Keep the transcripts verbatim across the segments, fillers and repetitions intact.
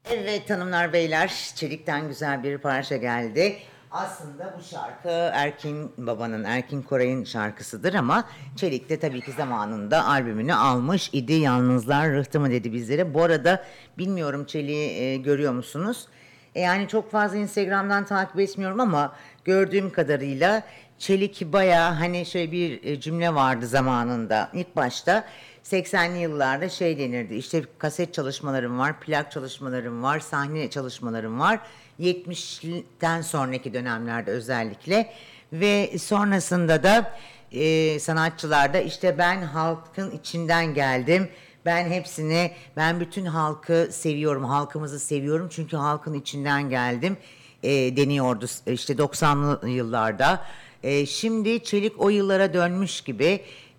Evet hanımlar beyler, Çelik'ten güzel bir parça geldi. Aslında bu şarkı Erkin Baba'nın, Erkin Koray'ın şarkısıdır ama Çelik de tabii ki zamanında albümünü almış idi. Yalnızlar Rıhtımı dedi bizlere. Bu arada bilmiyorum Çelik'i e, görüyor musunuz? E, yani çok fazla Instagram'dan takip etmiyorum ama gördüğüm kadarıyla Çelik bayağı hani şöyle bir e, cümle vardı zamanında. İlk başta seksenli yıllarda şey denirdi. İşte kaset çalışmalarım var, plak çalışmalarım var, sahne çalışmalarım var. yetmişten sonraki dönemlerde özellikle ve sonrasında da e, sanatçılarda işte ben halkın içinden geldim. Ben hepsini, ben bütün halkı seviyorum, halkımızı seviyorum çünkü halkın içinden geldim e, deniyordu işte doksanlı yıllarda. E, şimdi Çelik o yıllara dönmüş gibi.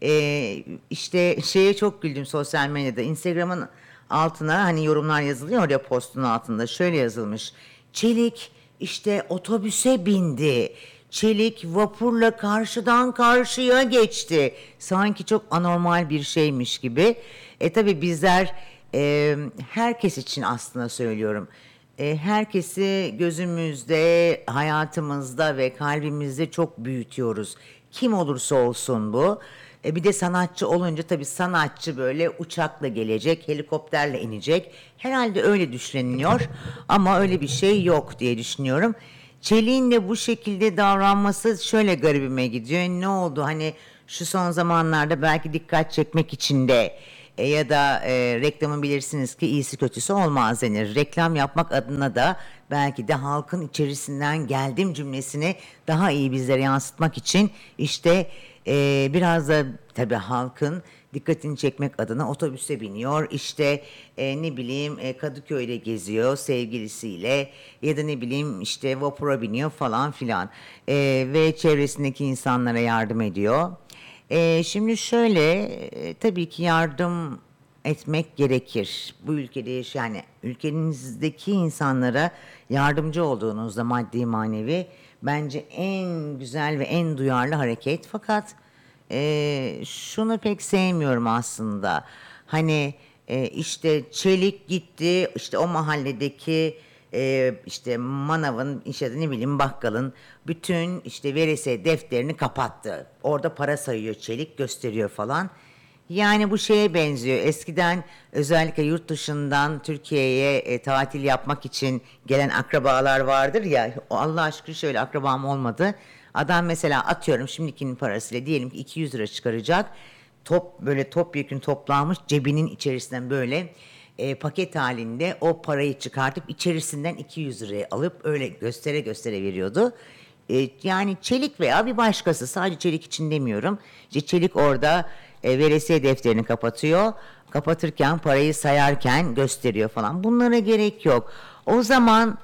E, işte şeye çok güldüm sosyal medyada. Instagram'ın altına hani yorumlar yazılıyor ya postun altında şöyle yazılmış. Çelik işte otobüse bindi. Çelik vapurla karşıdan karşıya geçti. Sanki çok anormal bir şeymiş gibi. E tabi bizler e, herkes için aslında söylüyorum. E, herkesi gözümüzde, hayatımızda ve kalbimizde çok büyütüyoruz. Kim olursa olsun bu. E, bir de sanatçı olunca tabii sanatçı böyle uçakla gelecek, helikopterle inecek. Herhalde öyle düşünülüyor ama öyle bir şey yok diye düşünüyorum. Çelik'in de bu şekilde davranması şöyle garibime gidiyor. Ne oldu hani şu son zamanlarda belki dikkat çekmek için de e, ya da e, reklamın bilirsiniz ki iyisi kötüsü olmaz denir. Reklam yapmak adına da belki de halkın içerisinden geldim cümlesini daha iyi bizlere yansıtmak için işte e, biraz da tabii halkın dikkatini çekmek adına otobüse biniyor. İşte e, ne bileyim e, Kadıköy'de geziyor sevgilisiyle ya da ne bileyim işte vapura biniyor falan filan. E, ve çevresindeki insanlara yardım ediyor. E, şimdi şöyle e, tabii ki yardım etmek gerekir. Bu ülkede yaşayan yani ülkenizdeki insanlara yardımcı olduğunuzda maddi manevi bence en güzel ve en duyarlı hareket. Fakat e, şunu pek sevmiyorum aslında. Hani e, işte Çelik gitti işte o mahalledeki e, işte manavın işte ne bileyim bakkalın bütün işte veresiye defterini kapattı. Orada para sayıyor Çelik gösteriyor falan. Yani bu şeye benziyor. Eskiden özellikle yurt dışından Türkiye'ye e, tatil yapmak için gelen akrabalar vardır ya. Allah şükür şöyle akrabam olmadı. Adam mesela atıyorum şimdikinin parasıyla diyelim ki iki yüz lira çıkaracak. Top böyle topyekün toplanmış cebinin içerisinden böyle e, paket halinde o parayı çıkartıp içerisinden iki yüz lirayı alıp öyle göstere göstere veriyordu. E, yani Çelik veya bir başkası sadece Çelik için demiyorum. İşte Çelik orada e, veresiye defterini kapatıyor. Kapatırken parayı sayarken gösteriyor falan. Bunlara gerek yok. O zaman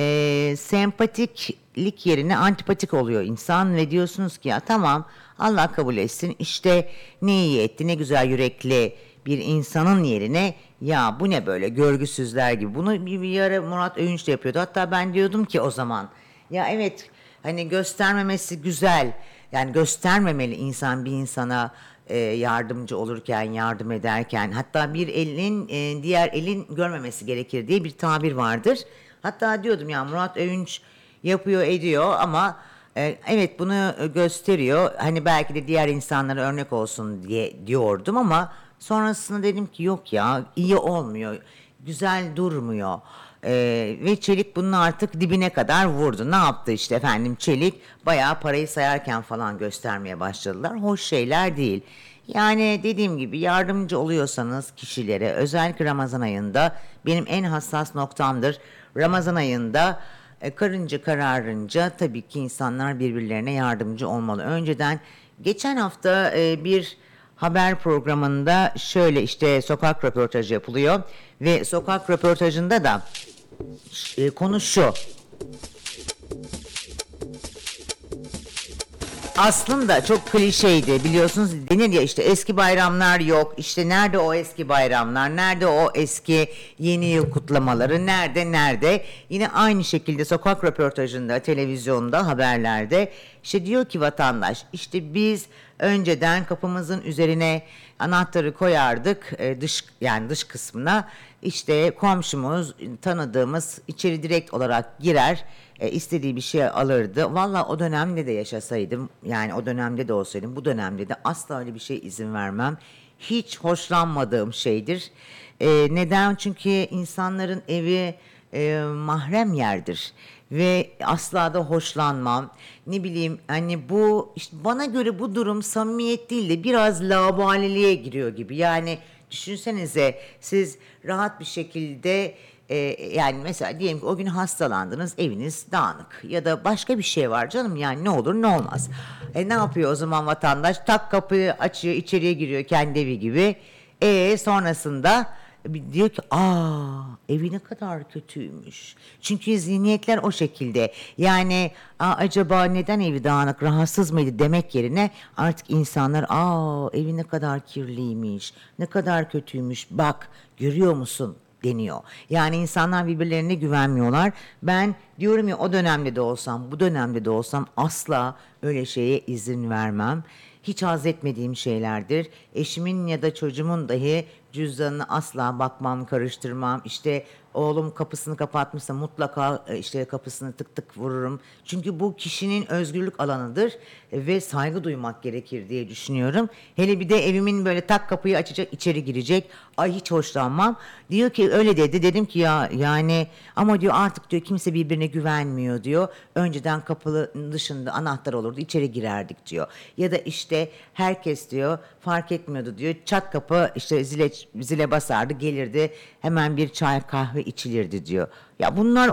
e, sempatiklik yerine antipatik oluyor insan ve diyorsunuz ki ya tamam Allah kabul etsin işte ne iyi etti ne güzel yürekli bir insanın yerine ya bu ne böyle görgüsüzler gibi. Bunu bir, bir ara Murat Övünç de yapıyordu. Hatta ben diyordum ki o zaman ya evet hani göstermemesi güzel. Yani göstermemeli insan bir insana e, yardımcı olurken, yardım ederken. Hatta bir elin e, diğer elin görmemesi gerekir diye bir tabir vardır. Hatta diyordum ya Murat Övünç yapıyor ediyor ama e, evet bunu gösteriyor. Hani belki de diğer insanlara örnek olsun diye diyordum ama sonrasında dedim ki yok ya iyi olmuyor. Güzel durmuyor. Ee, ve Çelik bunun artık dibine kadar vurdu. Ne yaptı işte efendim Çelik bayağı parayı sayarken falan göstermeye başladılar. Hoş şeyler değil. Yani dediğim gibi yardımcı oluyorsanız kişilere özellikle Ramazan ayında benim en hassas noktamdır. Ramazan ayında e, karınca kararınca tabii ki insanlar birbirlerine yardımcı olmalı. Önceden geçen hafta e, bir haber programında şöyle işte sokak röportajı yapılıyor ve sokak röportajında da e, konu şu. Aslında çok klişeydi biliyorsunuz denir ya işte eski bayramlar yok işte nerede o eski bayramlar nerede o eski yeni yıl kutlamaları nerede nerede yine aynı şekilde sokak röportajında televizyonda haberlerde işte diyor ki vatandaş işte biz önceden kapımızın üzerine anahtarı koyardık, e, dış yani dış kısmına. İşte komşumuz, tanıdığımız içeri direkt olarak girer, e, istediği bir şey alırdı. Valla o dönemde de yaşasaydım, yani o dönemde de olsaydım, bu dönemde de asla öyle bir şey izin vermem. Hiç hoşlanmadığım şeydir. E, neden? Çünkü insanların evi e, mahrem yerdir ve asla da hoşlanmam. Ne bileyim, hani bu işte bana göre bu durum samimiyet değil de biraz laubaliye giriyor gibi. Yani düşünsenize, siz rahat bir şekilde e, yani mesela diyelim ki o gün hastalandınız, eviniz dağınık ya da başka bir şey var canım, yani ne olur ne olmaz. E ne yapıyor o zaman vatandaş? Tak, kapıyı açıyor, içeriye giriyor kendi evi gibi. E sonrasında bir diyor ki aa, evi ne kadar kötüymüş. Çünkü zihniyetler o şekilde. Yani aa, acaba neden evi dağınık, rahatsız mıydı demek yerine artık insanlar aa, evi ne kadar kirliymiş, ne kadar kötüymüş, bak görüyor musun deniyor. Yani insanlar birbirlerine güvenmiyorlar. Ben diyorum ya, o dönemde de olsam, bu dönemde de olsam asla öyle şeye izin vermem. Hiç haz etmediğim şeylerdir. Eşimin ya da çocuğumun dahi cüzdanını asla bakmam, karıştırmam. İşte oğlum kapısını kapatmışsa mutlaka e, işte kapısını tık tık vururum. Çünkü bu kişinin özgürlük alanıdır e, ve saygı duymak gerekir diye düşünüyorum. Hele bir de evimin böyle tak kapıyı açacak, içeri girecek. Ay hiç hoşlanmam. Diyor ki öyle dedi. Dedim ki ya yani ama diyor artık diyor kimse birbirine güvenmiyor diyor. Önceden kapının dışında anahtar olurdu, içeri girerdik diyor. Ya da işte herkes diyor fark etmiyordu diyor. Çat kapı işte zile zile basardı, gelirdi. Hemen bir çay kahve içilirdi diyor. Ya bunlar